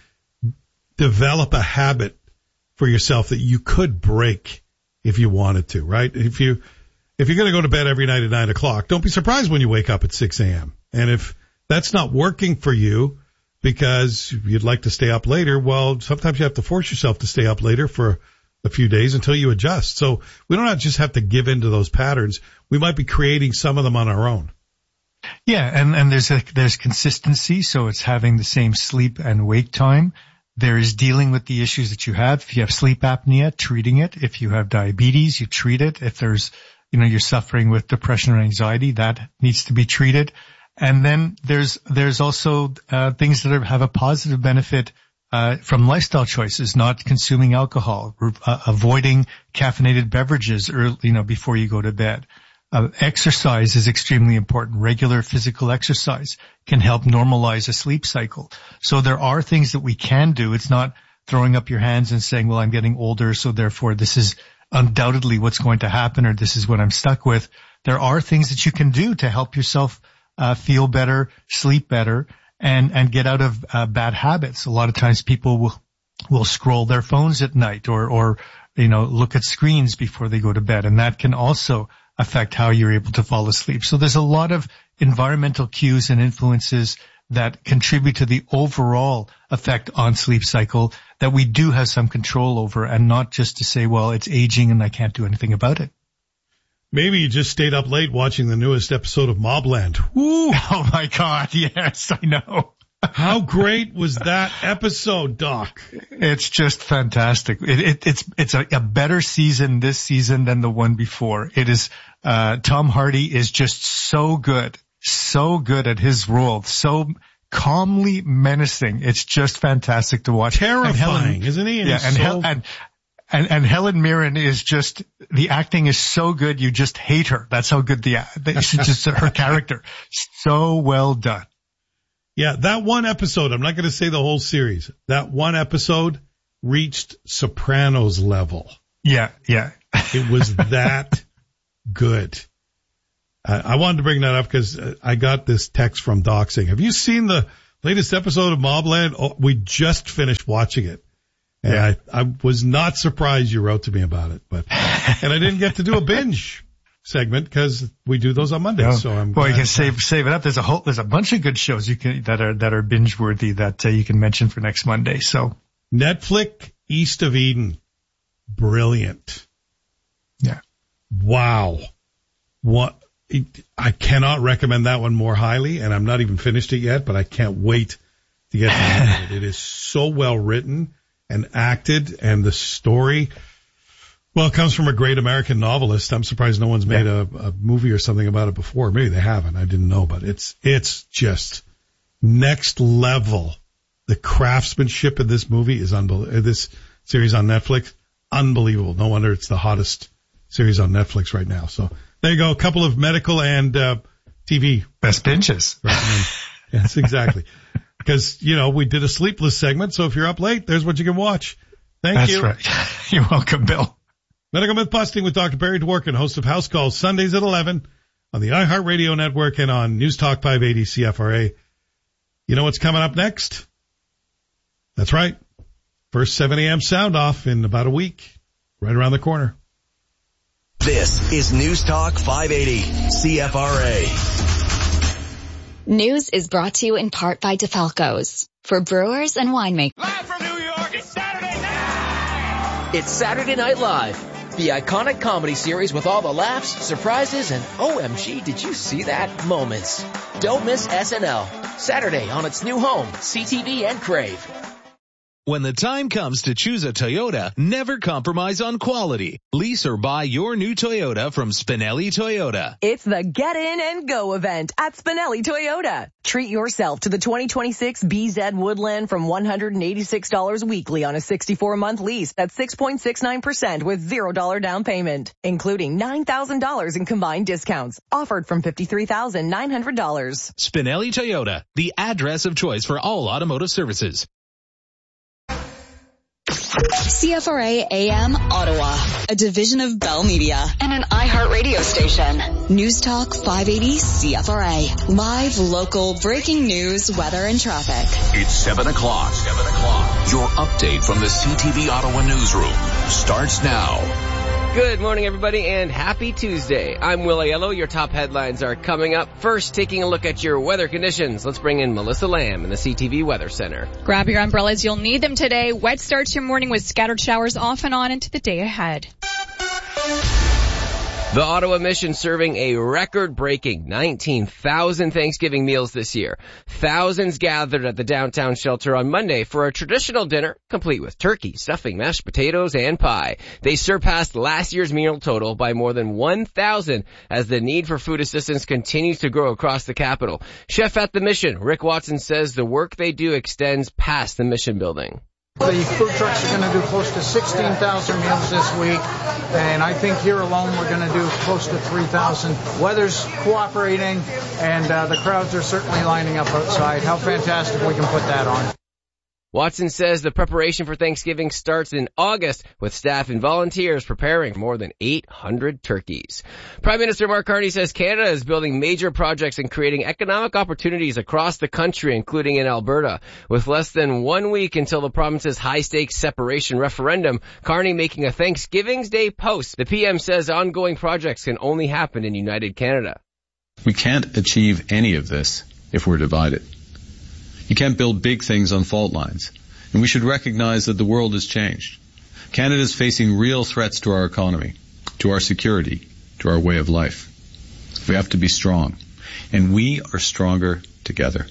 develop a habit for yourself that you could break if you wanted to, right? If you, if you're going to go to bed every night at nine o'clock, don't be surprised when you wake up at six a.m. And if that's not working for you because you'd like to stay up later, well, sometimes you have to force yourself to stay up later for a few days until you adjust. So we don't just have to give in to those patterns. We might be creating some of them on our own. Yeah, and, and there's a, there's consistency, so it's having the same sleep and wake time. There is dealing with the issues that you have. If you have sleep apnea, treating it. If you have diabetes, you treat it. If there's, you know, you're suffering with depression or anxiety, that needs to be treated. And then there's there's also uh, things that are, have a positive benefit uh, from lifestyle choices, not consuming alcohol, uh, avoiding caffeinated beverages, early, you know, before you go to bed. Uh, exercise is extremely important. Regular physical exercise can help normalize a sleep cycle. So there are things that we can do. It's not throwing up your hands and saying, well, I'm getting older, so therefore this is undoubtedly what's going to happen, or this is what I'm stuck with. There are things that you can do to help yourself Uh, feel better, sleep better, and, and get out of uh, bad habits. A lot of times people will, will scroll their phones at night or, or, you know, look at screens before they go to bed. And that can also affect how you're able to fall asleep. So there's a lot of environmental cues and influences that contribute to the overall effect on sleep cycle that we do have some control over, and not just to say, well, it's aging and I can't do anything about it. Maybe you just stayed up late watching the newest episode of Mobland. Woo! Oh my God, yes, I know. How great was that episode, Doc? It's just fantastic. It, it, it's it's a, a better season this season than the one before. It is, uh, Tom Hardy is just so good, so good at his role, so calmly menacing. It's just fantastic to watch. Terrifying, Helen, isn't he? And yeah, and, so... Hel- and and and Helen Mirren is just, the acting is so good, you just hate her. That's how good the she's just her character. So well done. Yeah, that one episode, I'm not going to say the whole series. That one episode reached Sopranos level. Yeah, yeah. It was that good. Uh, I wanted to bring that up because I got this text from Doc saying, have you seen the latest episode of Mobland? Oh, we just finished watching it. And yeah. I, I was not surprised you wrote to me about it, but, and I didn't get to do a binge segment because we do those on Mondays. No. So I'm well, you can save, save it up. There's a whole, there's a bunch of good shows you can, that are, that are binge worthy that uh, you can mention for next Monday. So Netflix, East of Eden. Brilliant. Yeah. Wow. What, it, I cannot recommend that one more highly, and I'm not even finished it yet, but I can't wait to get to the end of it. It is so well written and acted, and the story, well, it comes from a great American novelist. I'm surprised no one's made yeah. a, a movie or something about it before. Maybe they haven't. I didn't know, but it's, it's just next level. The craftsmanship of this movie is unbelievable. This series on Netflix, unbelievable. No wonder it's the hottest series on Netflix right now. So there you go. A couple of medical and, uh, T V. Best binges. Yes, exactly. Because, you know, we did a sleepless segment, so if you're up late, there's what you can watch. Thank That's you. That's right. You're welcome, Bill. Medical Myth Busting with Doctor Barry Dworkin, host of House Calls, Sundays at eleven on the iHeartRadio Network and on News Talk five eighty C F R A. You know what's coming up next? That's right. First seven a.m. sound off in about a week, right around the corner. This is News Talk five eighty C F R A. News is brought to you in part by DeFalco's, for brewers and winemakers. Live from New York, it's Saturday night! It's Saturday Night Live, the iconic comedy series with all the laughs, surprises, and O M G, did you see that moments. Don't miss S N L, Saturday on its new home, C T V and Crave. When the time comes to choose a Toyota, never compromise on quality. Lease or buy your new Toyota from Spinelli Toyota. It's the Get In and Go event at Spinelli Toyota. Treat yourself to the twenty twenty-six B Z Woodland from one hundred eighty-six dollars weekly on a sixty-four month lease at six point six nine percent with zero dollars down payment, including nine thousand dollars in combined discounts. Offered from fifty-three thousand nine hundred dollars. Spinelli Toyota, the address of choice for all automotive services. C F R A A M Ottawa, a division of Bell Media and an iHeart radio station. News Talk five eighty C F R A. Live, local, breaking news, weather, and traffic. It's seven o'clock. seven o'clock. Your update from the C T V Ottawa newsroom starts now. Good morning, everybody, and happy Tuesday. I'm Will Aiello. Your top headlines are coming up. First, taking a look at your weather conditions. Let's bring in Melissa Lamb in the C T V Weather Center. Grab your umbrellas. You'll need them today. Wet start to your morning with scattered showers off and on into the day ahead. The Ottawa Mission serving a record-breaking nineteen thousand Thanksgiving meals this year. Thousands gathered at the downtown shelter on Monday for a traditional dinner, complete with turkey, stuffing, mashed potatoes, and pie. They surpassed last year's meal total by more than one thousand as the need for food assistance continues to grow across the capital. Chef at the Mission, Rick Watson, says the work they do extends past the Mission building. The food trucks are going to do close to sixteen thousand meals this week, and I think here alone we're going to do close to three thousand. Weather's cooperating, and uh, the crowds are certainly lining up outside. How fantastic we can put that on. Watson says the preparation for Thanksgiving starts in August with staff and volunteers preparing more than eight hundred turkeys. Prime Minister Mark Carney says Canada is building major projects and creating economic opportunities across the country, including in Alberta. With less than one week until the province's high-stakes separation referendum, Carney making a Thanksgiving's Day post. The P M says ongoing projects can only happen in United Canada. We can't achieve any of this if we're divided. You can't build big things on fault lines. And we should recognize that the world has changed. Canada is facing real threats to our economy, to our security, to our way of life. We have to be strong. And we are stronger together.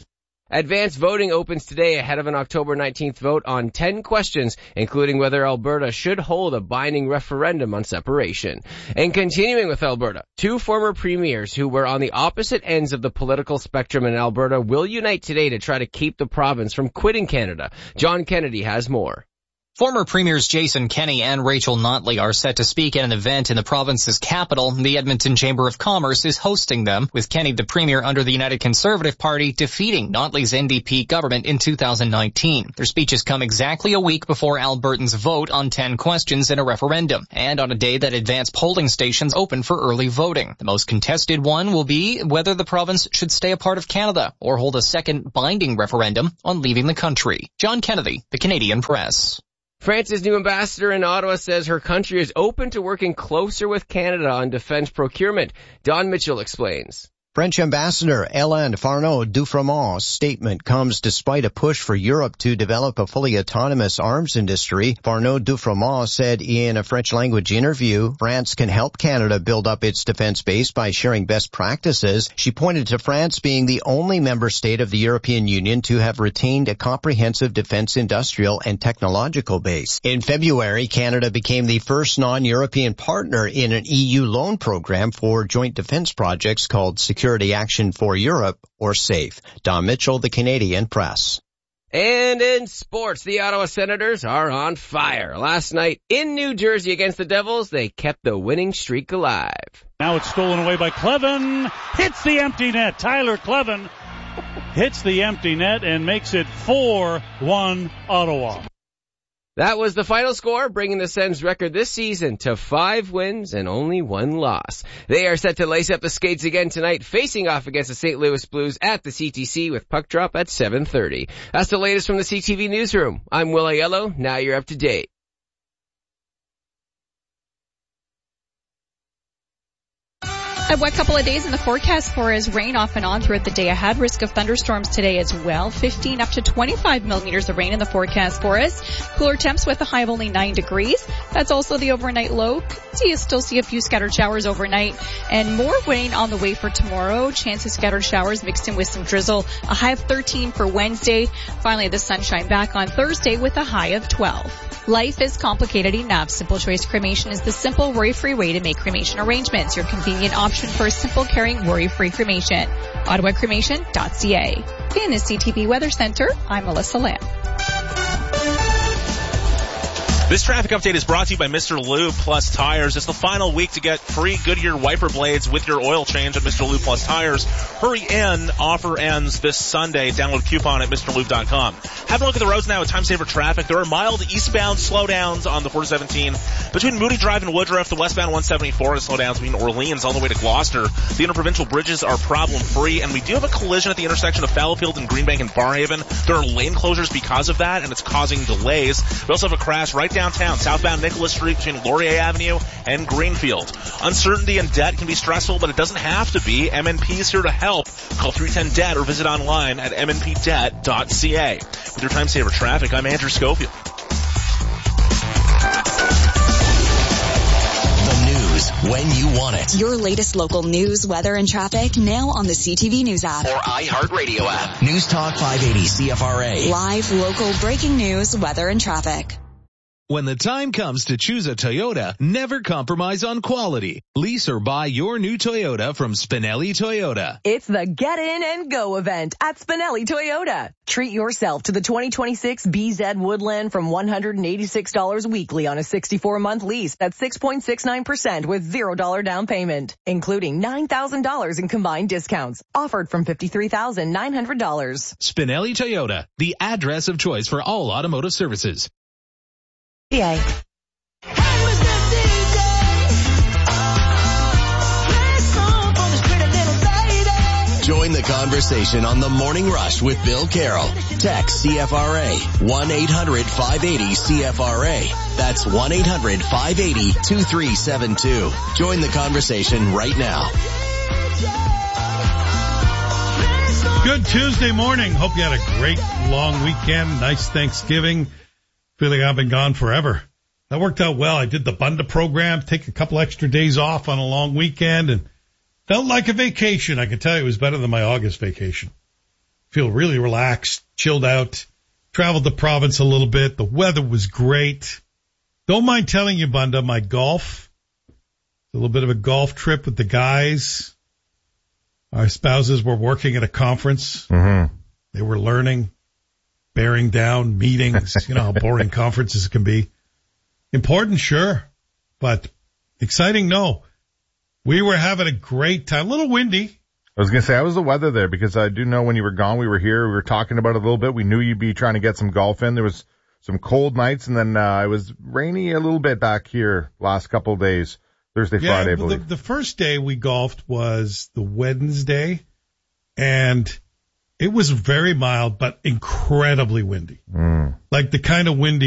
Advanced voting opens today ahead of an October nineteenth vote on ten questions, including whether Alberta should hold a binding referendum on separation. And continuing with Alberta, two former premiers who were on the opposite ends of the political spectrum in Alberta will unite today to try to keep the province from quitting Canada. John Kennedy has more. Former Premiers Jason Kenney and Rachel Notley are set to speak at an event in the province's capital. The Edmonton Chamber of Commerce is hosting them, with Kenney, the Premier under the United Conservative Party, defeating Notley's N D P government in two thousand nineteen. Their speeches come exactly a week before Albertans vote on ten questions in a referendum, and on a day that advanced polling stations open for early voting. The most contested one will be whether the province should stay a part of Canada or hold a second binding referendum on leaving the country. John Kennedy, The Canadian Press. France's new ambassador in Ottawa says her country is open to working closer with Canada on defense procurement. Don Mitchell explains. French Ambassador Hélène Farneau-Dufremant's statement comes despite a push for Europe to develop a fully autonomous arms industry. Farneau-Dufremant said in a French-language interview, France can help Canada build up its defense base by sharing best practices. She pointed to France being the only member state of the European Union to have retained a comprehensive defense industrial and technological base. In February, Canada became the first non-European partner in an E U loan program for joint defense projects called Security Action for Europe, or SAFE. Don Mitchell, The Canadian Press. And in sports, the Ottawa Senators are on fire. Last night in New Jersey against the Devils, they kept the winning streak alive. Now it's stolen away by Cleven. Hits the empty net. Tyler Cleven hits the empty net and makes it four one Ottawa. That was the final score, bringing the Sens record this season to five wins and only one loss. They are set to lace up the skates again tonight, facing off against the Saint Louis Blues at the C T C with puck drop at seven thirty. That's the latest from the C T V newsroom. I'm Will Aiello. Now you're up to date. A wet couple of days in the forecast for is rain off and on throughout the day ahead. Risk of thunderstorms today as well. fifteen up to twenty-five millimeters of rain in the forecast for us. Cooler temps with a high of only nine degrees. That's also the overnight low. So you still see a few scattered showers overnight and more rain on the way for tomorrow. Chance of scattered showers mixed in with some drizzle. A high of thirteen for Wednesday. Finally, the sunshine back on Thursday with a high of twelve. Life is complicated enough. Simple Choice Cremation is the simple, worry-free way to make cremation arrangements. Your convenient option for a simple, caring, worry-free cremation. Ottawa Cremation dot C A. In the C T V Weather Center, I'm Melissa Lamb. This traffic update is brought to you by Mister Lube Plus Tires. It's the final week to get free Goodyear wiper blades with your oil change at Mister Lube Plus Tires. Hurry in. Offer ends this Sunday. Download coupon at Mr Lube dot com. Have a look at the roads now with time saver traffic. There are mild eastbound slowdowns on the four seventeen between Moody Drive and Woodruff. The westbound one seventy-four has slowdowns between Orleans all the way to Gloucester. The interprovincial bridges are problem free, and we do have a collision at the intersection of Fallowfield and Greenbank and Barhaven. There are lane closures because of that, and it's causing delays. We also have a crash right downtown, southbound Nicholas Street between Laurier Avenue and Greenfield. Uncertainty and debt can be stressful, but it doesn't have to be. M N P is here to help. Call three one zero D E B T or visit online at m n p debt dot c a. With your time saver traffic, I'm Andrew Schofield. The news when you want it. Your latest local news, weather, and traffic now on the C T V News app. Or iHeartRadio app. News Talk five eighty C F R A. Live, local, breaking news, weather, and traffic. When the time comes to choose a Toyota, never compromise on quality. Lease or buy your new Toyota from Spinelli Toyota. It's the Get In and Go event at Spinelli Toyota. Treat yourself to the twenty twenty-six B Z Woodland from one hundred eighty-six dollars weekly on a sixty-four month lease. That's six point six nine percent with zero dollars down payment, including nine thousand dollars in combined discounts. Offered from fifty-three thousand nine hundred dollars. Spinelli Toyota, the address of choice for all automotive services. Yeah. Join the conversation on The Morning Rush with Bill Carroll. Text C F R A one eight hundred five eighty C F R A. That's one eight hundred five eighty two three seven two. Join the conversation right now. Good Tuesday morning. Hope you had a great long weekend. Nice Thanksgiving. Feel like I've been gone forever. That worked out well. I did the Bunda program, take a couple extra days off on a long weekend, and felt like a vacation. I can tell you it was better than my August vacation. feel really relaxed, chilled out. Traveled the province a little bit. The weather was great. Don't mind telling you, Bunda, my golf, a little bit of a golf trip with the guys. Our spouses were working at a conference. Mm-hmm. They were learning, bearing down, meetings. You know how boring conferences can be. Important, sure, but exciting, no. We were having a great time. A little windy. I was going to say, how was the weather there? Because I do know when you were gone, we were here, we were talking about it a little bit. We knew you'd be trying to get some golf in. There was some cold nights, and then uh, it was rainy a little bit back here last couple of days, Thursday, yeah, Friday, I the, believe. the first day we golfed was the Wednesday, and it was very mild, but incredibly windy. Mm. Like the kind of windy